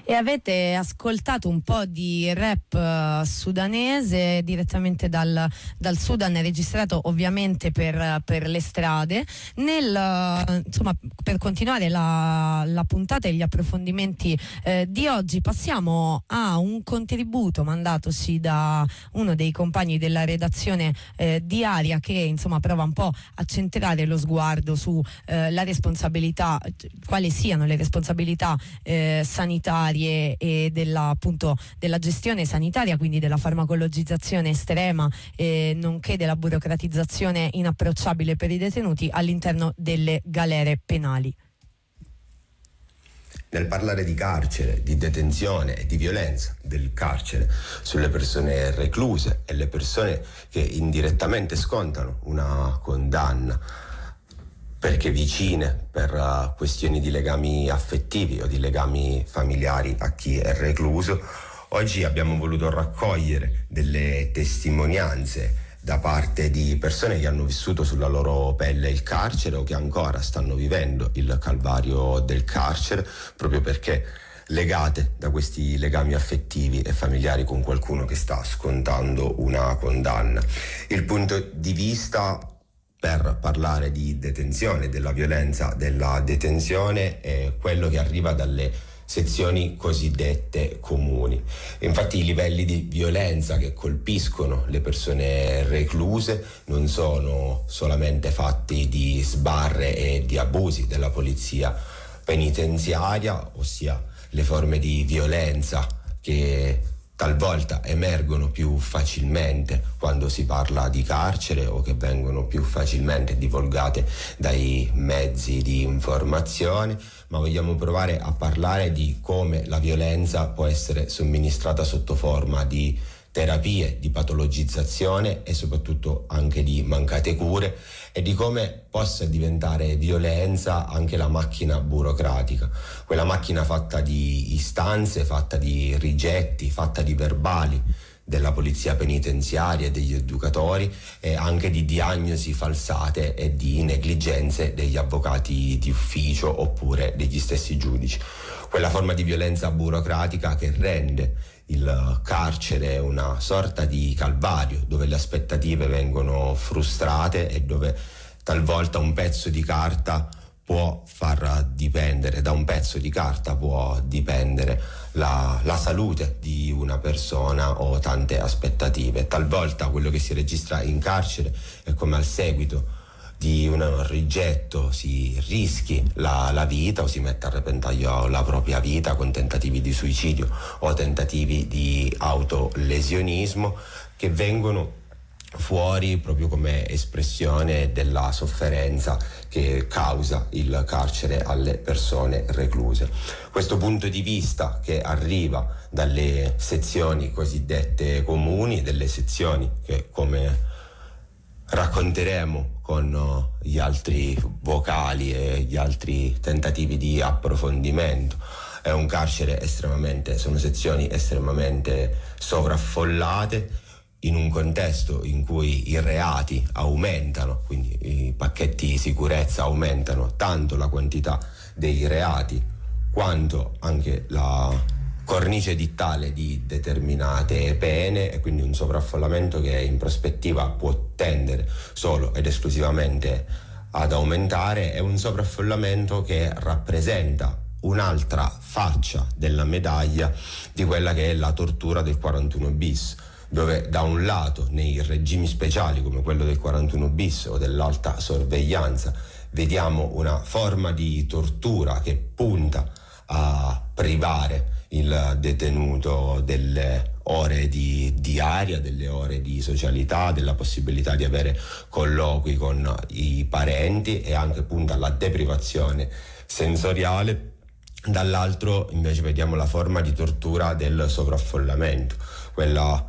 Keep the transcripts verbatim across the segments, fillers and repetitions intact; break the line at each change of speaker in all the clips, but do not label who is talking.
E avete ascoltato un po' di rap uh, sudanese direttamente dal, dal Sudan, registrato ovviamente per, per le strade. Nel, uh, insomma, per continuare la, la puntata e gli approfondimenti eh, di oggi, passiamo a un contributo mandatoci da uno dei compagni della redazione eh, di Aria, che insomma prova un po' a centrare lo sguardo su eh, la responsabilità, quali siano le responsabilità eh, sanitarie e della, appunto, della gestione sanitaria, quindi della farmacologizzazione estrema, eh, nonché della burocratizzazione inapprocciabile per i detenuti all'interno delle galere penali.
Nel parlare di carcere, di detenzione e di violenza del carcere sulle persone recluse e le persone che indirettamente scontano una condanna perché vicine per uh, questioni di legami affettivi o di legami familiari a chi è recluso, oggi abbiamo voluto raccogliere delle testimonianze da parte di persone che hanno vissuto sulla loro pelle il carcere o che ancora stanno vivendo il calvario del carcere, proprio perché legate da questi legami affettivi e familiari con qualcuno che sta scontando una condanna. Il punto di vista per parlare di detenzione, della violenza della detenzione, è quello che arriva dalle sezioni cosiddette comuni. Infatti i livelli di violenza che colpiscono le persone recluse non sono solamente fatti di sbarre e di abusi della polizia penitenziaria, ossia le forme di violenza che talvolta emergono più facilmente quando si parla di carcere o che vengono più facilmente divulgate dai mezzi di informazione, ma vogliamo provare a parlare di come la violenza può essere somministrata sotto forma di terapie, di patologizzazione e soprattutto anche di mancate cure, e di come possa diventare violenza anche la macchina burocratica, quella macchina fatta di istanze, fatta di rigetti, fatta di verbali della polizia penitenziaria e degli educatori, e anche di diagnosi falsate e di negligenze degli avvocati di ufficio oppure degli stessi giudici. Quella forma di violenza burocratica che rende il carcere una sorta di calvario, dove le aspettative vengono frustrate e dove talvolta un pezzo di carta può far dipendere, da un pezzo di carta può dipendere la, la salute di una persona o tante aspettative. Talvolta quello che si registra in carcere è come al seguito di un rigetto si rischi la, la vita o si mette a repentaglio la propria vita con tentativi di suicidio o tentativi di autolesionismo che vengono fuori proprio come espressione della sofferenza che causa il carcere alle persone recluse. Questo punto di vista, che arriva dalle sezioni cosiddette comuni, delle sezioni che, come racconteremo con gli altri vocali e gli altri tentativi di approfondimento, è un carcere estremamente, sono sezioni estremamente sovraffollate, in un contesto in cui i reati aumentano, quindi i pacchetti di sicurezza aumentano tanto la quantità dei reati quanto anche la cornice edittale di determinate pene, e quindi un sovraffollamento che in prospettiva può tendere solo ed esclusivamente ad aumentare. È un sovraffollamento che rappresenta un'altra faccia della medaglia di quella che è la tortura del quarantuno bis, dove da un lato nei regimi speciali come quello del quarantuno bis o dell'alta sorveglianza vediamo una forma di tortura che punta a privare il detenuto delle ore di diaria, delle ore di socialità, della possibilità di avere colloqui con i parenti, e anche punta alla deprivazione sensoriale. Dall'altro invece vediamo la forma di tortura del sovraffollamento, quella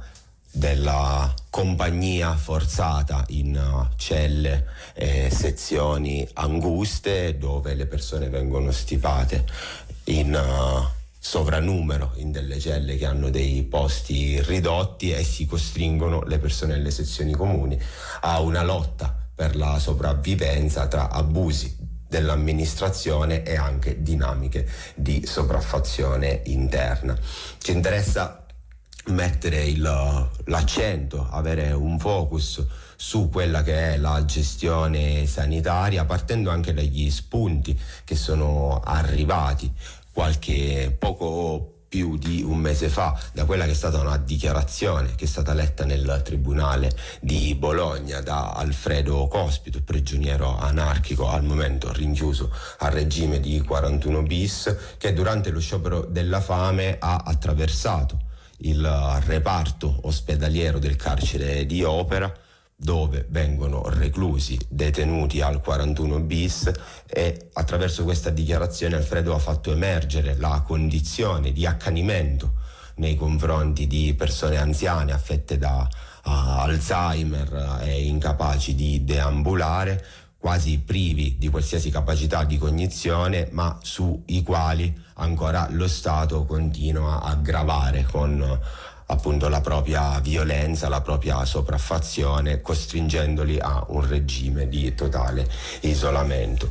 della compagnia forzata in celle e sezioni anguste, dove le persone vengono stipate in uh, sovranumero in delle celle che hanno dei posti ridotti, e si costringono le persone nelle sezioni comuni a una lotta per la sopravvivenza tra abusi dell'amministrazione e anche dinamiche di sopraffazione interna. Ci interessa mettere il, l'accento, avere un focus su quella che è la gestione sanitaria, partendo anche dagli spunti che sono arrivati qualche poco più di un mese fa da quella che è stata una dichiarazione che è stata letta nel tribunale di Bologna da Alfredo Cospito, prigioniero anarchico al momento rinchiuso al regime di quarantuno bis, che durante lo sciopero della fame ha attraversato il reparto ospedaliero del carcere di Opera, dove vengono reclusi detenuti al quarantuno bis, e attraverso questa dichiarazione Alfredo ha fatto emergere la condizione di accanimento nei confronti di persone anziane affette da uh, Alzheimer e incapaci di deambulare, quasi privi di qualsiasi capacità di cognizione, ma sui quali ancora lo Stato continua a gravare con appunto la propria violenza, la propria sopraffazione, costringendoli a un regime di totale isolamento.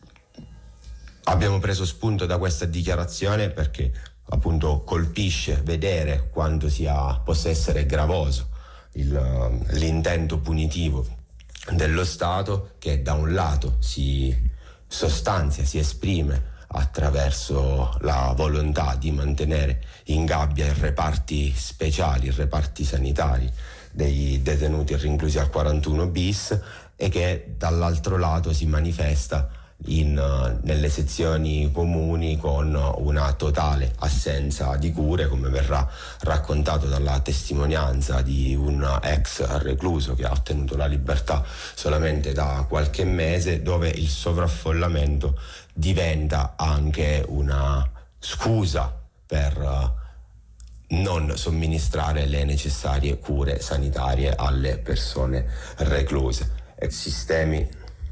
Abbiamo preso spunto da questa dichiarazione perché appunto colpisce vedere quanto sia, possa essere gravoso il, l'intento punitivo dello Stato, che da un lato si sostanzia, si esprime attraverso la volontà di mantenere in gabbia i reparti speciali, i reparti sanitari dei detenuti rinchiusi al quarantuno bis, e che dall'altro lato si manifesta in, nelle sezioni comuni con una totale assenza di cure, come verrà raccontato dalla testimonianza di un ex recluso che ha ottenuto la libertà solamente da qualche mese, dove il sovraffollamento diventa anche una scusa per non somministrare le necessarie cure sanitarie alle persone recluse. E sistemi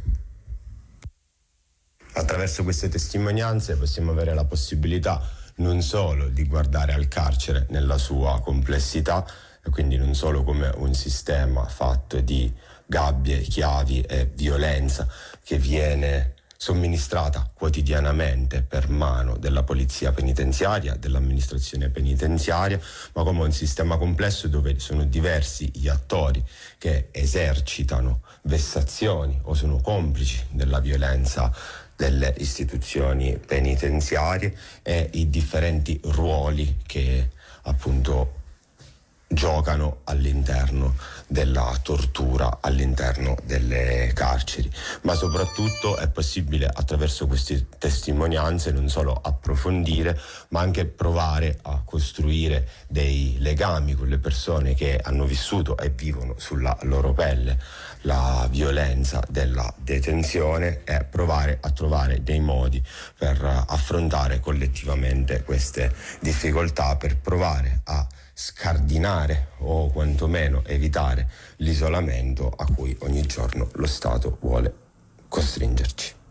Attraverso queste testimonianze possiamo avere la possibilità non solo di guardare al carcere nella sua complessità, e quindi non solo come un sistema fatto di gabbie, chiavi e violenza che viene somministrata quotidianamente per mano della polizia penitenziaria, dell'amministrazione penitenziaria, ma come un sistema complesso dove sono diversi gli attori che esercitano vessazioni o sono complici della violenza delle istituzioni penitenziarie, e i differenti ruoli che appunto giocano all'interno della tortura, all'interno delle carceri. Ma soprattutto è possibile attraverso queste testimonianze non solo approfondire, ma anche provare a costruire dei legami con le persone che hanno vissuto e vivono sulla loro pelle la violenza della detenzione, e provare a trovare dei modi per affrontare collettivamente queste difficoltà, per provare a scardinare o quantomeno evitare l'isolamento a cui ogni giorno lo Stato vuole costringerci.